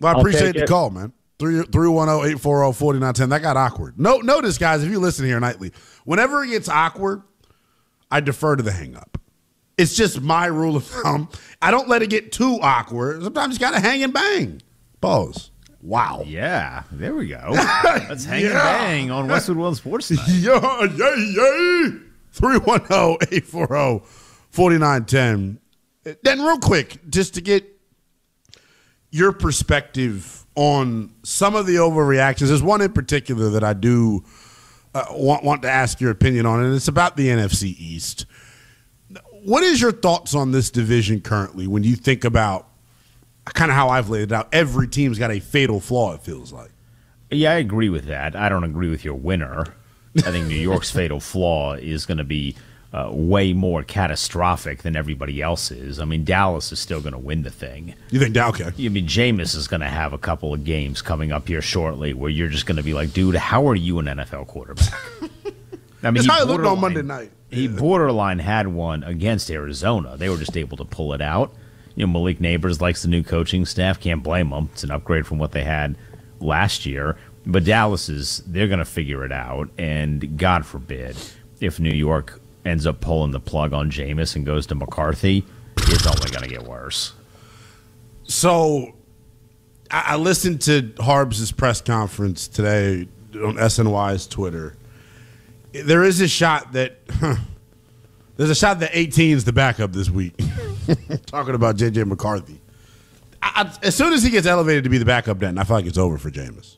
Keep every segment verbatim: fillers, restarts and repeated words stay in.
Well, I appreciate the call, man. three one zero, eight four zero, four nine one zero. That got awkward. No, notice, guys, if you listen here nightly, whenever it gets awkward, I defer to the hang up. It's just my rule of thumb. I don't let it get too awkward. Sometimes you got to hang and bang. Pause. Wow. Yeah, there we go. Let's hang yeah. and bang on Westwood One Sports Night. Yeah, yeah, yeah. three one zero, eight four zero, four nine one zero. Then real quick, just to get your perspective on some of the overreactions. There's one in particular that I do uh, want, want to ask your opinion on, and it's about the N F C East. What is your thoughts on this division currently when you think about kind of how I've laid it out? Every team's got a fatal flaw, it feels like. Yeah, I agree with that. I don't agree with your winner. I think New York's fatal flaw is going to be uh, way more catastrophic than everybody else's. I mean, Dallas is still going to win the thing. You think Dallas? Okay. I mean, Jameis is going to have a couple of games coming up here shortly where you're just going to be like, dude, how are you an N F L quarterback? I mean, That's how it looked on Monday night. He borderline had one against Arizona. They were just able to pull it out. You know, Malik Neighbors likes the new coaching staff. Can't blame them. It's an upgrade from what they had last year. But Dallas is, they're going to figure it out. And God forbid, if New York ends up pulling the plug on Jameis and goes to McCarthy, it's only going to get worse. So I, I listened to Harbs' press conference today on S N Y's Twitter. There is a shot that huh, there's a shot that eighteen is the backup this week. Talking about J J McCarthy. I, I, as soon as he gets elevated to be the backup, then I feel like it's over for Jameis.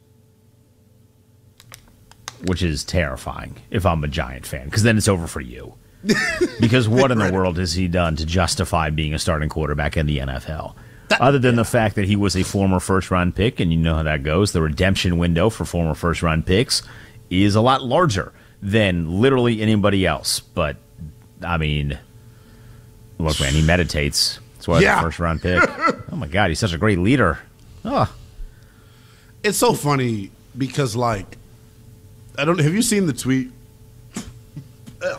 Which is terrifying if I'm a Giant fan, because then it's over for you. Because what in the world has he done to justify being a starting quarterback in the N F L? That, Other than yeah. the fact that he was a former first-round pick, and you know how that goes, the redemption window for former first-round picks is a lot larger than literally anybody else. But, I mean, look, man, he meditates. That's why yeah. he's a first-round pick. Oh, my God, he's such a great leader. Oh. It's so funny because, like, I don't. Have you seen the tweet? the,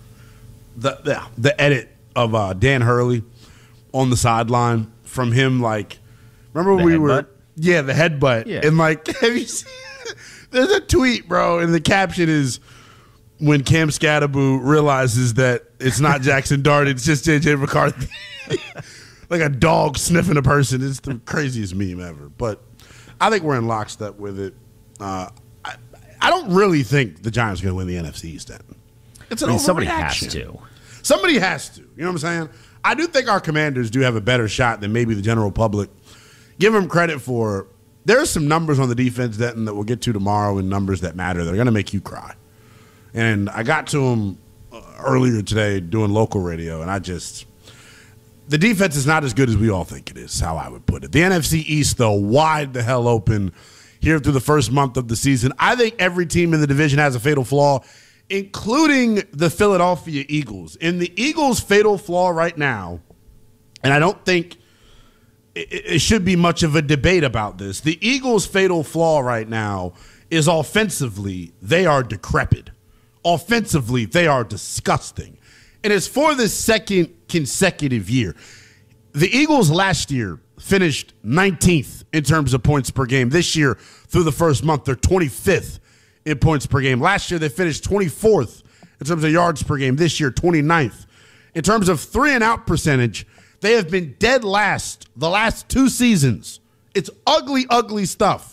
the the edit of uh, Dan Hurley on the sideline from him, like, remember when we were – yeah, the headbutt. Yeah. And, like, have you seen – there's a tweet, bro, and the caption is – when Cam Scatterbo realizes that it's not Jackson Dart, it's just J J McCarthy. Like a dog sniffing a person. It's the craziest meme ever. But I think we're in lockstep with it. Uh, I, I don't really think the Giants are going to win the N F C East. It's an I mean, somebody overreaction. has to. Somebody has to. You know what I'm saying? I do think our Commanders do have a better shot than maybe the general public. Give them credit for. There's some numbers on the defense that, that we'll get to tomorrow, and numbers that matter that are going to make you cry. And I got to him earlier today doing local radio, and I just – the defense is not as good as we all think it is, how I would put it. The N F C East, though, wide the hell open here through the first month of the season. I think every team in the division has a fatal flaw, including the Philadelphia Eagles. And the Eagles' fatal flaw right now, and I don't think it, it should be much of a debate about this, the Eagles' fatal flaw right now is offensively they are decrepit. Offensively, they are disgusting. And it's for the second consecutive year. The Eagles last year finished nineteenth in terms of points per game. This year, through the first month, they're twenty-fifth in points per game. Last year, they finished twenty-fourth in terms of yards per game. This year, twenty-ninth. In terms of three and out percentage, they have been dead last the last two seasons. It's ugly, ugly stuff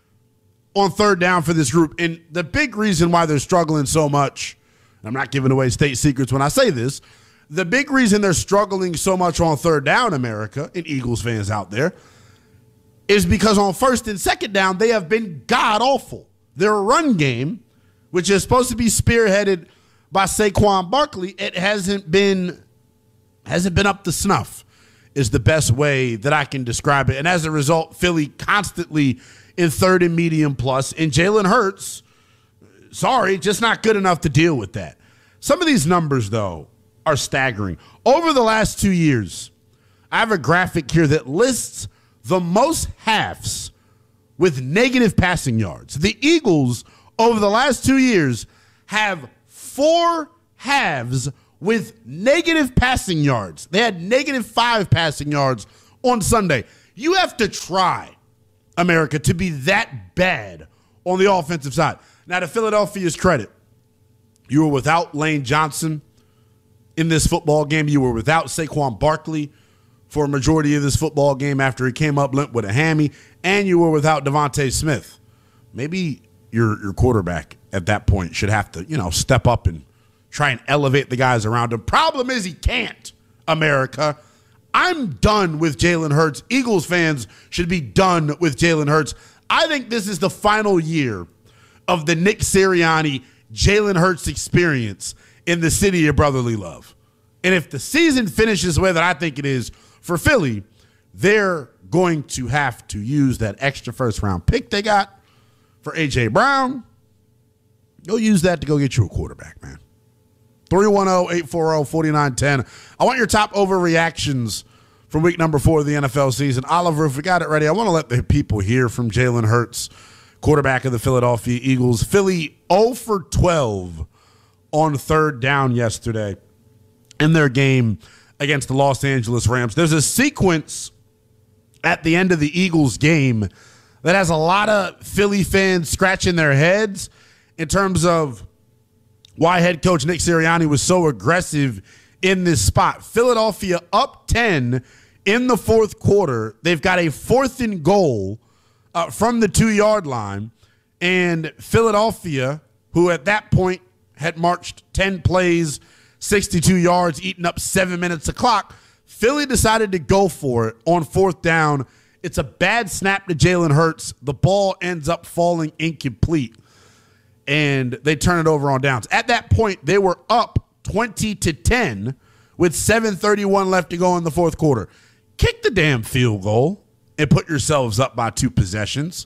on third down for this group. And the big reason why they're struggling so much, and I'm not giving away state secrets when I say this, the big reason they're struggling so much on third down, America, and Eagles fans out there, is because on first and second down, they have been god-awful. Their run game, which is supposed to be spearheaded by Saquon Barkley, it hasn't been, hasn't been up to snuff, is the best way that I can describe it. And as a result, Philly constantly in third and medium plus, and Jalen Hurts, sorry, just not good enough to deal with that. Some of these numbers, though, are staggering. Over the last two years, I have a graphic here that lists the most halves with negative passing yards. The Eagles, over the last two years, have four halves with negative passing yards. They had negative five passing yards on Sunday. You have to try America, to be that bad on the offensive side. Now, to Philadelphia's credit, you were without Lane Johnson in this football game. You were without Saquon Barkley for a majority of this football game after he came up limp with a hammy, and you were without Devontae Smith. Maybe your your quarterback at that point should have to, you know, step up and try and elevate the guys around him. Problem is he can't, America. I'm done with Jalen Hurts. Eagles fans should be done with Jalen Hurts. I think this is the final year of the Nick Sirianni, Jalen Hurts experience in the city of brotherly love. And if the season finishes the way that I think it is for Philly, they're going to have to use that extra first-round pick they got for A J. Brown. Go use that to go get you a quarterback, man. three one zero, eight four zero, four nine one zero. I want your top overreactions from week number four of the N F L season. Oliver, if we got it ready, I want to let the people hear from Jalen Hurts, quarterback of the Philadelphia Eagles. Philly zero for twelve on third down yesterday in their game against the Los Angeles Rams. There's a sequence at the end of the Eagles game that has a lot of Philly fans scratching their heads in terms of why head coach Nick Sirianni was so aggressive in this spot. Philadelphia up ten in the fourth quarter. They've got a fourth and goal uh, from the two-yard line, and Philadelphia, who at that point had marched ten plays, sixty-two yards, eating up seven minutes of clock, Philly decided to go for it on fourth down. It's a bad snap to Jalen Hurts. The ball ends up falling incomplete, and they turn it over on downs. At that point, they were up twenty to ten with seven thirty-one left to go in the fourth quarter. Kick the damn field goal and put yourselves up by two possessions.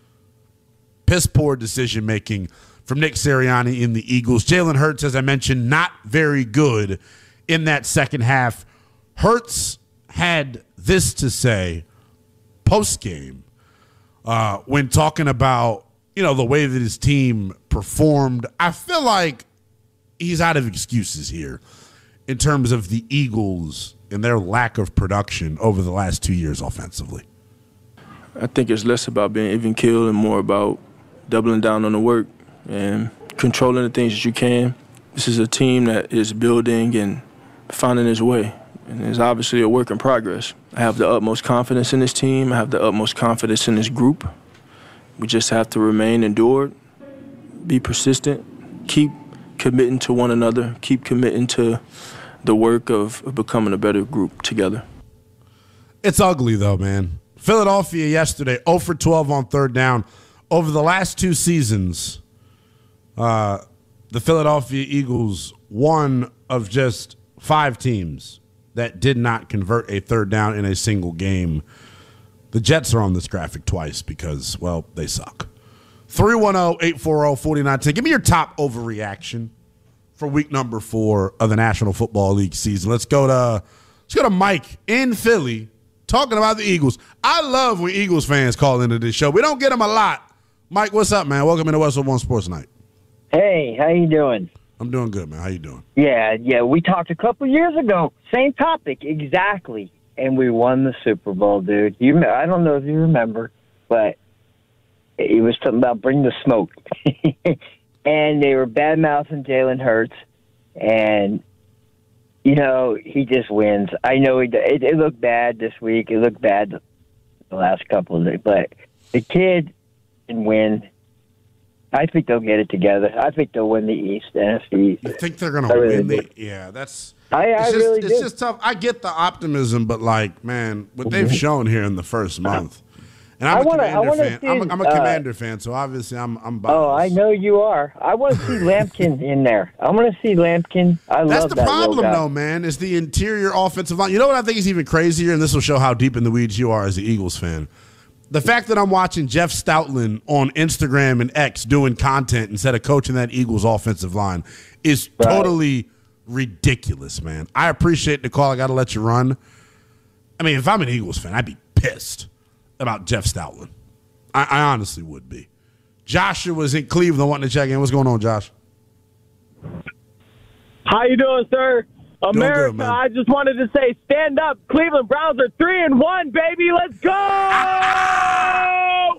Piss poor decision making from Nick Sirianni in the Eagles. Jalen Hurts, as I mentioned, not very good in that second half. Hurts had this to say post-game uh, when talking about, you know, the way that his team performed. I feel like he's out of excuses here in terms of the Eagles and their lack of production over the last two years offensively. I think it's less about being even killed and more about doubling down on the work and controlling the things that you can. This is a team that is building and finding its way, and it's obviously a work in progress. I have the utmost confidence in this team. I have the utmost confidence in this group. We just have to remain endured, be persistent, keep committing to one another, keep committing to the work of, of becoming a better group together. It's ugly, though, man. Philadelphia yesterday, zero for twelve on third down. Over the last two seasons, uh, the Philadelphia Eagles, one of just five teams that did not convert a third down in a single game. The Jets are on this graphic twice because, well, they suck. three one zero, eight four zero, four nine one zero. Give me your top overreaction for week number four of the National Football League season. Let's go to let's go to Mike in Philly talking about the Eagles. I love when Eagles fans call into this show. We don't get them a lot. Mike, what's up, man? Welcome into Westwood One Sports Night. Hey, how you doing? I'm doing good, man. How you doing? Yeah, yeah. We talked a couple years ago. Same topic, exactly. And we won the Super Bowl, dude. You, I don't know if you remember, but it was something about bring the smoke. And they were bad-mouthing Jalen Hurts. And, you know, he just wins. I know he, it, it looked bad this week. It looked bad the last couple of days. But the kid can win. I think they'll get it together. I think they'll win the East, N F C East. You think they're going to really win the do. Yeah, that's I, I it's just, really it's do. just tough. I get the optimism, but, like, man, what they've shown here in the first month. And I'm I a wanna- I Commander wanna fan. see, I'm a, I'm a uh, Commander fan, so obviously I'm I'm biased. Oh, I know you are. I want to see Lampkin in there. I want to see Lampkin. I That's love the that problem, little guy. though, man, is the interior offensive line. You know what I think is even crazier, and this will show how deep in the weeds you are as an Eagles fan? The fact that I'm watching Jeff Stoutland on Instagram and X doing content instead of coaching that Eagles offensive line is Right. totally ridiculous, man. I appreciate the call. I got to let you run. I mean, if I'm an Eagles fan, I'd be pissed about Jeff Stoutland. I, I honestly would be. Joshua was in Cleveland wanting to check in. What's going on, Josh? How you doing, sir? America, good, man. I just wanted to say, stand up. Cleveland Browns are three and one, baby. Let's go!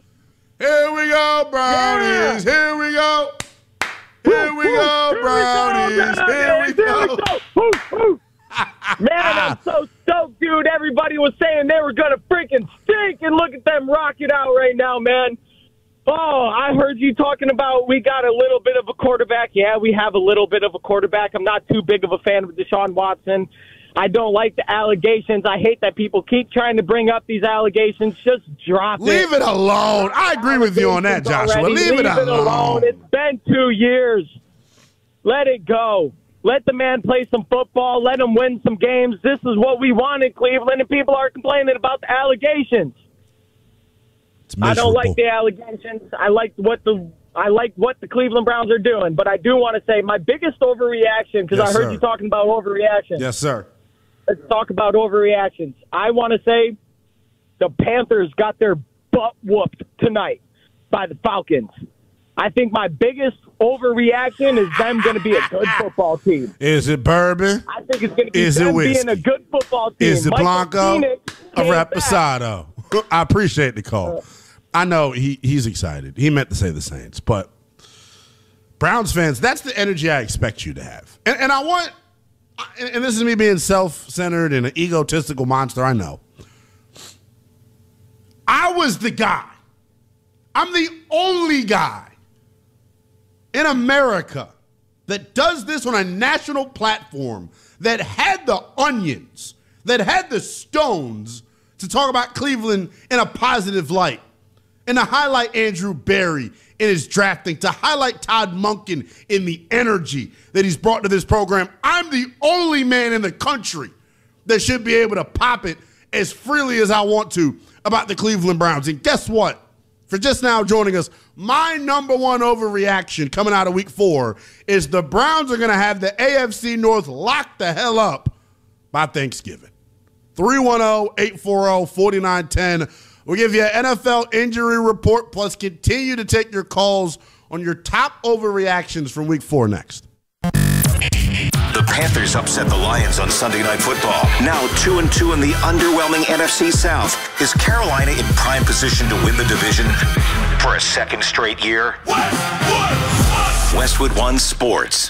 everybody was saying they were going to freaking stink, and look at them rocking out right now, man. Oh, I heard you talking about we got a little bit of a quarterback. Yeah, we have a little bit of a quarterback. I'm not too big of a fan of Deshaun Watson. I don't like the allegations. I hate that people keep trying to bring up these allegations. Just drop it. Leave it alone. I agree with you on that, Joshua. Leave, Leave it, it alone. alone. It's been two years. Let it go. Let the man play some football. Let him win some games. This is what we want in Cleveland, and people are complaining about the allegations. I don't like the allegations. I like what the I like what the Cleveland Browns are doing, but I do want to say my biggest overreaction, because yes, I heard sir. you talking about overreaction. Yes, sir. Let's talk about overreactions. I want to say the Panthers got their butt whooped tonight by the Falcons. I think my biggest overreaction is them going to be a good football team. Is it bourbon? I think it's going to be is them it being a good football team. Is it Michael Blanco or back. Reposado? I appreciate the call. I know he, he's excited. He meant to say the Saints. But Browns fans, that's the energy I expect you to have. And, and I want, and this is me being self-centered and an egotistical monster, I know. I was the guy. I'm the only guy in America that does this on a national platform that had the onions, that had the stones to talk about Cleveland in a positive light, and to highlight Andrew Berry in his drafting, to highlight Todd Monken in the energy that he's brought to this program. I'm the only man in the country that should be able to pop it as freely as I want to about the Cleveland Browns. And guess what? For just now joining us, my number one overreaction coming out of week four is the Browns are going to have the A F C North locked the hell up by Thanksgiving. three one zero, eight four zero, four nine one zero. We'll give you an N F L injury report, plus continue to take your calls on your top overreactions from week four next. The Panthers upset the Lions on Sunday Night Football. Now two and two in the underwhelming N F C South. Is Carolina in prime position to win the division for a second straight year? Westwood One, Westwood One Sports.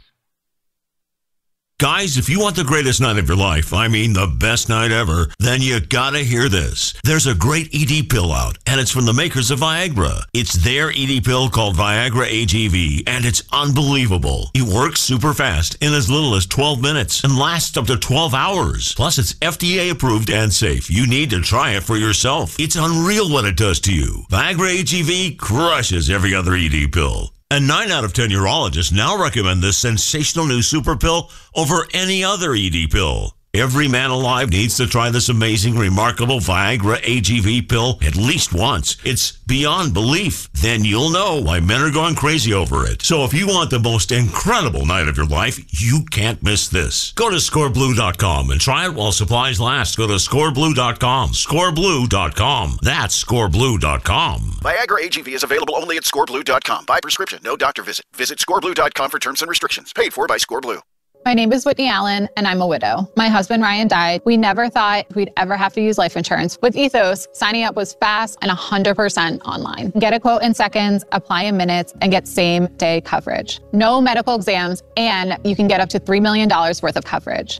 Guys, if you want the greatest night of your life, I mean the best night ever, then you gotta hear this. There's a great E D pill out, and it's from the makers of Viagra. It's their E D pill called Viagra A G V, and it's unbelievable. It works super fast in as little as twelve minutes and lasts up to twelve hours. Plus, it's F D A approved and safe. You need to try it for yourself. It's unreal what it does to you. Viagra A G V crushes every other E D pill. And nine out of ten urologists now recommend this sensational new super pill over any other E D pill. Every man alive needs to try this amazing, remarkable Viagra A G V pill at least once. It's beyond belief. Then you'll know why men are going crazy over it. So if you want the most incredible night of your life, you can't miss this. Go to score blue dot com and try it while supplies last. Go to score blue dot com. score blue dot com. That's score blue dot com. Viagra A G V is available only at score blue dot com. By prescription, no doctor visit. Visit score blue dot com for terms and restrictions. Paid for by ScoreBlue. My name is Whitney Allen, and I'm a widow. My husband, Ryan, died. We never thought we'd ever have to use life insurance. With Ethos, signing up was fast and one hundred percent online. Get a quote in seconds, apply in minutes, and get same-day coverage. No medical exams, and you can get up to three million dollars worth of coverage.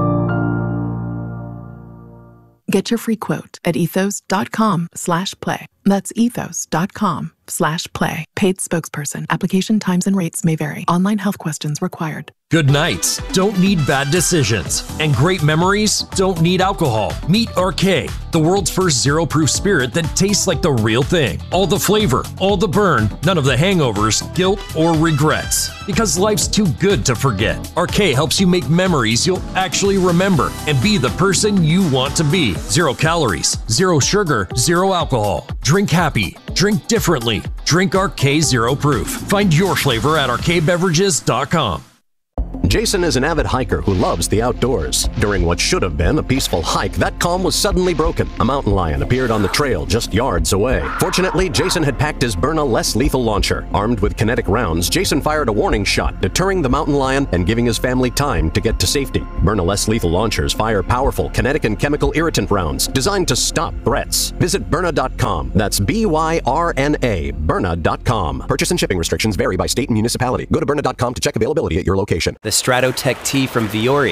Get your free quote at ethos dot com slash play. That's ethos dot com slash play. Paid spokesperson. Application times and rates may vary. Online health questions required. Good nights don't need bad decisions, and great memories don't need alcohol. Meet R K, the world's first zero-proof spirit that tastes like the real thing. All the flavor, all the burn, none of the hangovers, guilt, or regrets. Because life's too good to forget. R K helps you make memories you'll actually remember and be the person you want to be. Zero calories, zero sugar, zero alcohol. Drink happy. Drink differently. Drink R K Zero Proof. Find your flavor at R K beverages dot com. Jason is an avid hiker who loves the outdoors. During what should have been a peaceful hike, that calm was suddenly broken. A mountain lion appeared on the trail just yards away. Fortunately, Jason had packed his Byrna less lethal launcher. Armed with kinetic rounds, Jason fired a warning shot, deterring the mountain lion and giving his family time to get to safety. Byrna less lethal launchers fire powerful kinetic and chemical irritant rounds designed to stop threats. Visit Byrna dot com. That's B Y R N A, Byrna dot com. Purchase and shipping restrictions vary by state and municipality. Go to Byrna dot com to check availability at your location. The Stratotech T from Viore.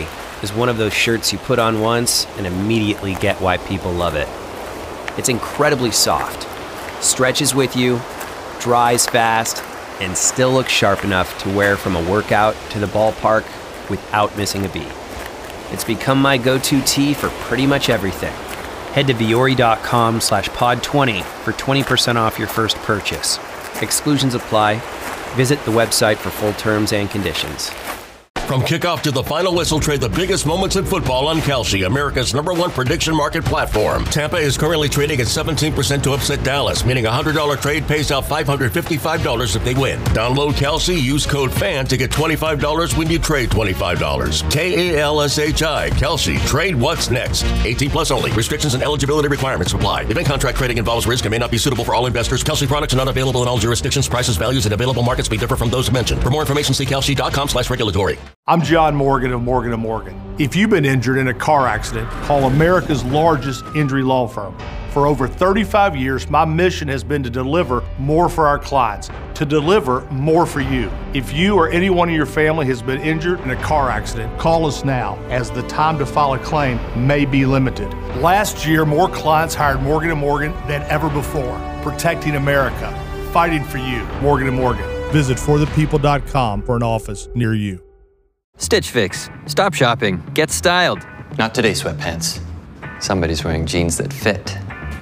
is one of those shirts you put on once and immediately get why people love it. It's incredibly soft, stretches with you, dries fast, and still looks sharp enough to wear from a workout to the ballpark without missing a beat. It's become my go-to tee for pretty much everything. Head to Viore.com slash pod 20 for twenty percent off your first purchase. Exclusions apply. Visit the website for full terms and conditions. From kickoff to the final whistle, trade the biggest moments in football on Kalshi, America's number one prediction market platform. Tampa is currently trading at seventeen percent to upset Dallas, meaning a one hundred dollars trade pays out five hundred fifty-five dollars if they win. Download Kalshi, use code FAN to get twenty-five dollars when you trade twenty-five dollars. K A L S H I, Kalshi. Trade what's next. eighteen plus only. Restrictions and eligibility requirements apply. Event contract trading involves risk and may not be suitable for all investors. Kalshi products are not available in all jurisdictions. Prices, values, and available markets may differ from those mentioned. For more information, see Kalshi.com slash regulatory. I'm John Morgan of Morgan and Morgan. If you've been injured in a car accident, call America's largest injury law firm. For over thirty-five years, my mission has been to deliver more for our clients, to deliver more for you. If you or anyone in your family has been injured in a car accident, call us now, as the time to file a claim may be limited. Last year, more clients hired Morgan and Morgan than ever before, protecting America, fighting for you. Morgan and Morgan. Visit for the people dot com for an office near you. Stitch Fix. Stop shopping. Get styled. Not today, sweatpants. Somebody's wearing jeans that fit.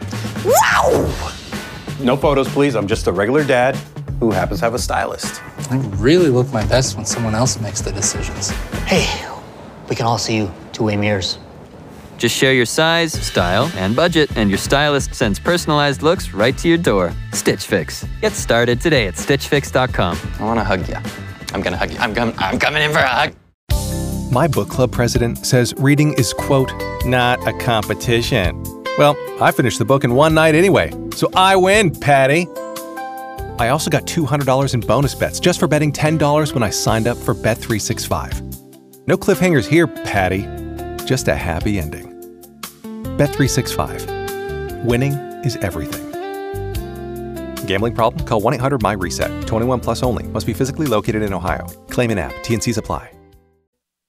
Wow! No photos, please. I'm just a regular dad who happens to have a stylist. I really look my best when someone else makes the decisions. Hey, we can all see you two-way mirrors. Just share your size, style, and budget, and your stylist sends personalized looks right to your door. Stitch Fix. Get started today at stitch fix dot com. I want to hug you. I'm going to hug you. I'm, com- I'm coming in for a hug. My book club president says reading is, quote, not a competition. Well, I finished the book in one night anyway, so I win, Patty. I also got two hundred dollars in bonus bets just for betting ten dollars when I signed up for Bet three sixty-five. No cliffhangers here, Patty. Just a happy ending. Bet three sixty-five. Winning is everything. Gambling problem? Call one eight hundred my reset. twenty-one plus only. Must be physically located in Ohio. Claim in app. T and C's apply.